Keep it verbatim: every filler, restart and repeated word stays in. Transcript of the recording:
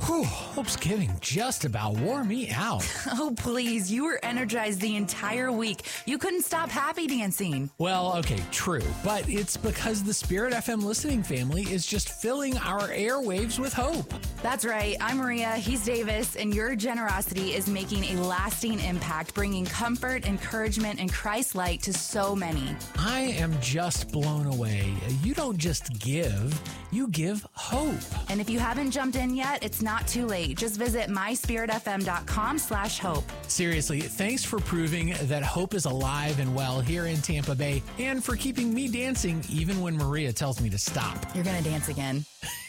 Whew, Hope's Giving just about wore me out. Oh, please. You were energized the entire week. You couldn't stop happy dancing. Well, okay, true. But it's because the Spirit F M listening family is just filling our airwaves with hope. That's right. I'm Maria. He's Davis. And your generosity is making a lasting impact, bringing comfort, encouragement, and Christ light to so many. I am just blown away. You don't just give, you give hope. And if you haven't jumped in yet, it's not too late. Just visit my spirit f m dot com slash hope. Seriously, thanks for proving that hope is alive and well here in Tampa Bay, and for keeping me dancing even when Maria tells me to stop. You're going to dance again.